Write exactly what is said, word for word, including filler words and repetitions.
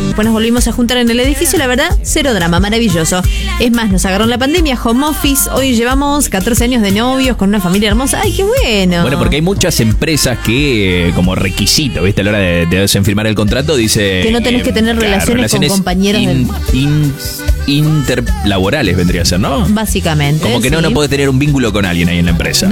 Después nos volvimos a juntar en el edificio, la verdad, cero drama, maravilloso. Es más, nos agarró la pandemia, home office. Hoy llevamos catorce años de novios con una familia hermosa. ¡Ay, qué bueno! Bueno, porque hay muchas empresas que, eh, como requisito, ¿viste? A la hora de, de firmar el contrato, dice... Que no tenés eh, que tener claro, relaciones, relaciones con compañeros in, del... in, interlaborales, vendría a ser, ¿no? Básicamente. Como que sí. no, no podés tener un vínculo con alguien ahí en la empresa. No.